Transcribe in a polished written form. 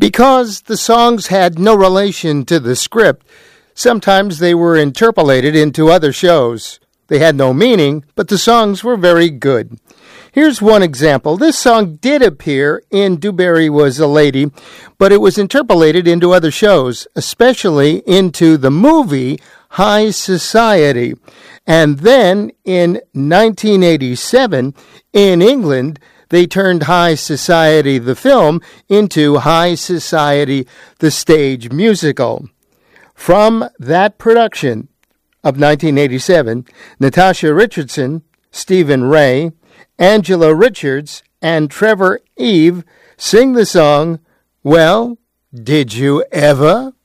Because the songs had no relation to the script, sometimes they were interpolated into other shows. They had no meaning, but the songs were very good. Here's one example. This song did appear in Dewberry Was a Lady, but it was interpolated into other shows, especially into the movie High Society. And then in 1987, in England, they turned High Society, the film, into High Society, the stage musical. From that production of 1987, Natasha Richardson, Stephen Ray, Angela Richards, and Trevor Eve sing the song, Well, Did You Ever?